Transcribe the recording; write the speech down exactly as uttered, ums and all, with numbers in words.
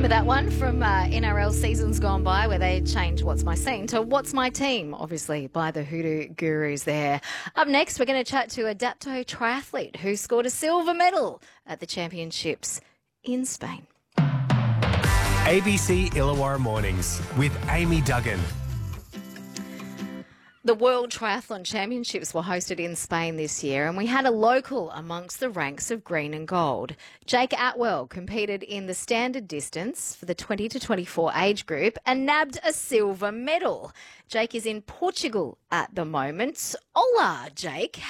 Remember that one from uh, N R L seasons gone by where they changed What's My Scene to What's My Team, obviously by the Hoodoo Gurus there. Up next, we're going to chat to Adapto triathlete who scored a silver medal at the championships in Spain. A B C Illawarra Mornings with Amy Duggan. The World Triathlon Championships were hosted in Spain this year, and we had a local amongst the ranks of green and gold. Jake Atwell competed in the standard distance for the twenty to twenty-four age group and nabbed a silver medal. Jake is in Portugal at the moment. Hola, Jake.